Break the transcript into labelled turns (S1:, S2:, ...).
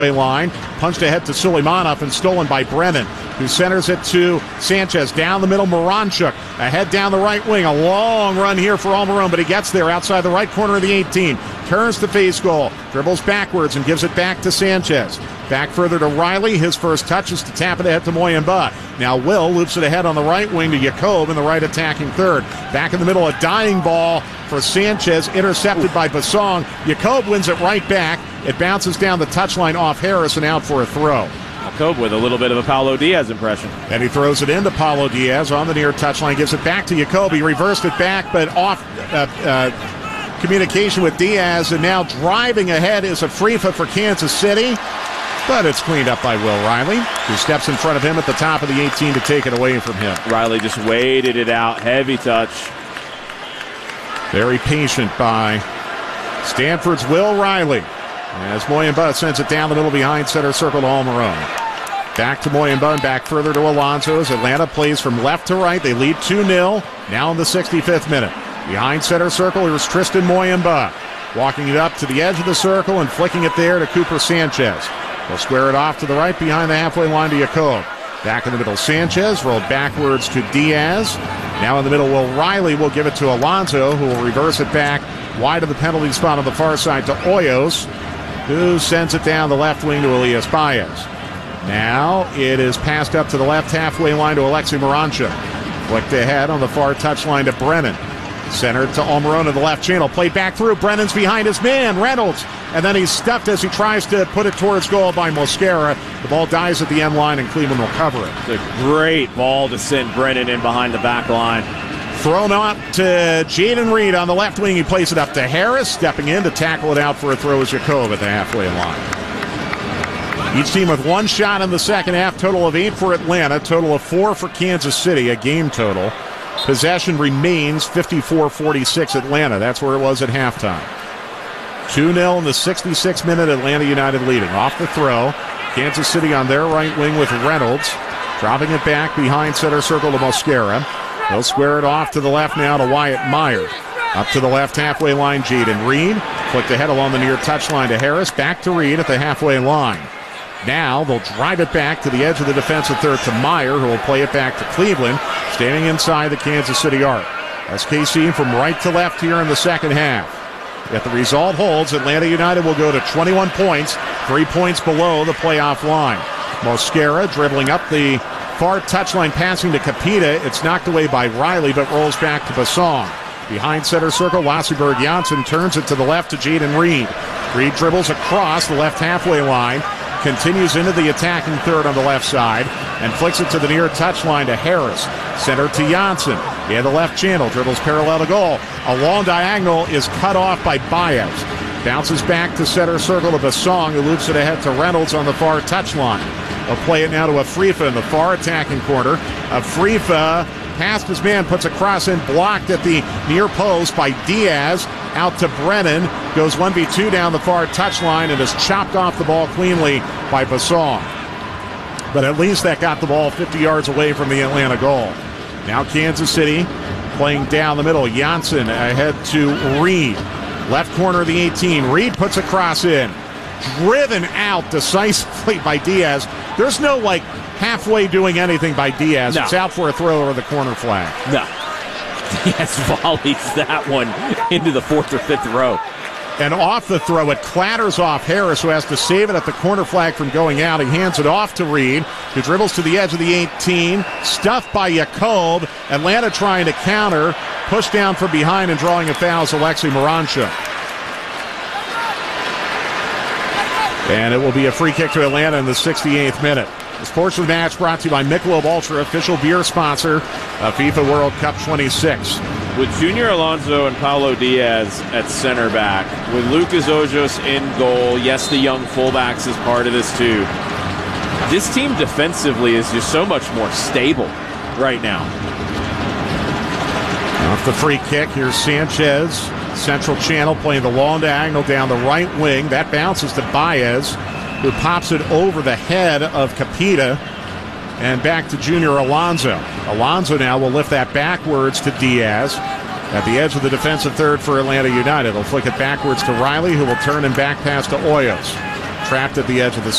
S1: line, punched ahead to Suleimanov and stolen by Brennan, who centers it to Sanchez. Down the middle, Moranchuk ahead down the right wing. A long run here for Almiron, but he gets there outside the right corner of the 18. Turns to face goal, dribbles backwards and gives it back to Sanchez. Back further to Riley. His first touch is to tap it ahead to Moyemba. Now Will loops it ahead on the right wing to Yacob in the right attacking third. Back in the middle, a dying ball for Sanchez, intercepted by Bassong. Yacob wins it right back. It bounces down the touchline off Harris and out for a throw.
S2: Yacob with a little bit of a Paulo Diaz impression.
S1: And he throws it into Paulo Diaz on the near touchline, gives it back to Yacob. He reversed it back, but off communication with Diaz, and now driving ahead is Afrifa for Kansas City. But it's cleaned up by Will Riley, who steps in front of him at the top of the 18 to take it away from him.
S2: Riley just waited it out. Heavy touch.
S1: Very patient by Stanford's Will Riley, as Moyemba sends it down the middle behind center circle to Almiron. Back to Moyemba and back further to Alonso as Atlanta plays from left to right. They lead 2-0 now in the 65th minute. Behind center circle, here's Tristan Moyemba, walking it up to the edge of the circle and flicking it there to Cooper Sanchez. They'll square it off to the right behind the halfway line to Yacob. Back in the middle, Sanchez rolled backwards to Diaz. Now in the middle, Will Riley will give it to Alonso, who will reverse it back wide of the penalty spot on the far side to Hoyos, who sends it down the left wing to Elias Baez. Now it is passed up to the left halfway line to Alexei Moranchuk. Flicked ahead on the far touchline to Brennan. Centered to Almiron in the left channel. Played back through. Brennan's behind his man, Reynolds. And then he's stuffed as he tries to put it towards goal by Mosquera. The ball dies at the end line, and Cleveland will cover it.
S2: It's a great ball to send Brennan in behind the back line.
S1: Thrown out to Jaden Reed on the left wing. He plays it up to Harris. Stepping in to tackle it out for a throw is Yacob at the halfway line. Each team with one shot in the second half. Total of 8 for Atlanta. Total of 4 for Kansas City. A game total. Possession remains 54-46 Atlanta. That's where it was at halftime. 2-0 in the 66th minute. Atlanta United leading. Off the throw. Kansas City on their right wing with Reynolds. Dropping it back behind center circle to Mosquera. They'll square it off to the left now to Wyatt Meyer. Up to the left halfway line, Jaden Reed. Flicked ahead along the near touchline to Harris. Back to Reed at the halfway line. Now they'll drive it back to the edge of the defensive third to Meyer, who will play it back to Cleveland, standing inside the Kansas City arc. SKC from right to left here in the second half. If the result holds, Atlanta United will go to 21 points, 3 points below the playoff line. Mosquera dribbling up the far touchline, passing to Capita. It's knocked away by Riley, but rolls back to Bassong. Behind center circle, Wasserberg Janssen turns it to the left to Jaden Reed. Reed dribbles across the left halfway line, continues into the attacking third on the left side, and flicks it to the near touchline to Harris. Center to Janssen. In the left channel, dribbles parallel to goal. A long diagonal is cut off by Baez. Bounces back to center circle to Bassong, who loops it ahead to Reynolds on the far touchline. They'll play it now to Afrifa in the far attacking corner. Afrifa, past his man, puts a cross in, blocked at the near post by Diaz. Out to Brennan, goes 1v2 down the far touchline and is chopped off the ball cleanly by Bassong. But at least that got the ball 50 yards away from the Atlanta goal. Now Kansas City playing down the middle. Janssen ahead to Reed. Left corner of the 18. Reed puts a cross in. Driven out decisively by Diaz. There's no halfway doing anything by Diaz. No. It's out for a throw over the corner flag.
S2: No. Diaz volleys that one into the fourth or fifth row.
S1: And off the throw, it clatters off Harris, who has to save it at the corner flag from going out. He hands it off to Reed, who dribbles to the edge of the 18. Stuffed by Yacob. Atlanta trying to counter. Pushed down from behind and drawing a foul is Alexei Moranchuk. And it will be a free kick to Atlanta in the 68th minute. This portion of the match brought to you by Michelob Ultra, official beer sponsor of FIFA World Cup 26.
S2: With Junior Alonso and Paulo Diaz at center back, with Lucas Ojos in goal, yes, the young fullbacks is part of this too. This team defensively is just so much more stable right now.
S1: Off the free kick, here's Sanchez, central channel, playing the long diagonal down the right wing. That bounces to Baez, who pops it over the head of Capita and back to Junior Alonso. Alonso now will lift that backwards to Diaz at the edge of the defensive third for Atlanta United. He'll flick it backwards to Riley, who will turn and back pass to Hoyos. trapped at the edge of the